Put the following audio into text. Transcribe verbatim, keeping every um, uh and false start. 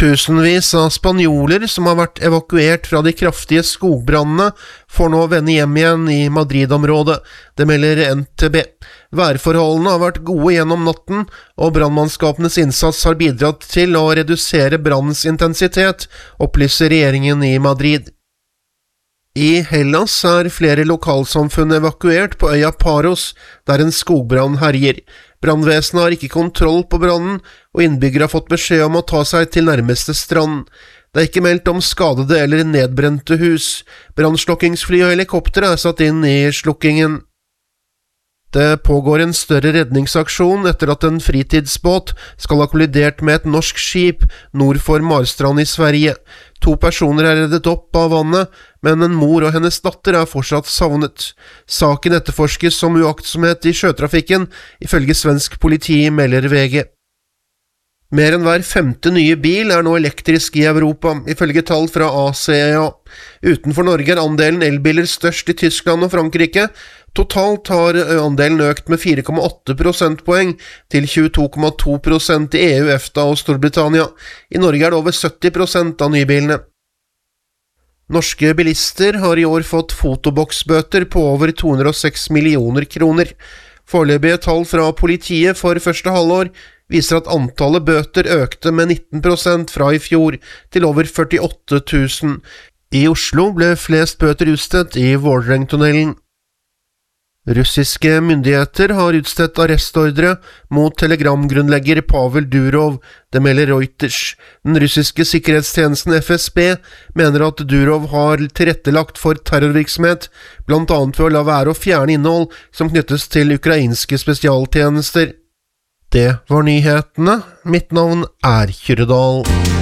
Tusenvis av spanjoler som har vært evakuert fra de kraftige skogbrannene får nå vende hjem igjen i Madrid-området, det melder N T B. Værforholdene har vært gode gjennom natten, og brannmannskapenes innsats har bidratt til å redusere brannens intensitet, opplyser regjeringen i Madrid. I Hellas er flere lokalsamfunn evakuert på øya Paros, der en skogbrann herjer. Brannvesenet har ikke kontroll på brannen, og innbyggere har fått beskjed om å ta seg til nærmeste strand. Det er ikke meldt om skadede eller nedbrente hus. Brannslukkingsfly og helikopter er satt inn i slukkingen. Det pågår en større redningsaksjon etter at en fritidsbåt skal ha kollidert med et norsk skip nord for Marstrand i Sverige. To personer er reddet opp av vannet, men en mor og hennes datter er fortsatt savnet. Saken etterforskes som uaktsomhet i sjøtrafikken, ifølge svensk politi, melder V G. Mer enn hver femte nye bil er nå elektrisk i Europa, ifølge tall fra A C E A. Utenfor Norge er andelen elbiler størst i Tyskland og Frankrike. Totalt har andelen økt med fire komma åtte prosentpoeng til tjueto komma to prosent i E U, EFTA og Storbritannia. I Norge er det over sytti prosent av nybilene. Norske bilister har i år fått fotoboksbøter på over to hundre og seks millioner kroner. Foreløpige tall fra politiet for første halvår viser at antallet bøter økte med nitten prosent fra i fjor, til over førtiåtte tusen. I Oslo ble flest bøter utstedt i Vålerengtunnelen. Russiske myndigheter har utstedt arrestordre mot telegramgrunnlegger Pavel Durov, det melder Reuters. Den russiske sikkerhetstjenesten F S B mener at Durov har tilrettelagt for terrorvirksomhet, blant annet ved å la være å fjerne innhold som knyttes til ukrainske spesialtjenester. Det var nyhetene. Mitt navn er Kyrre Dahl.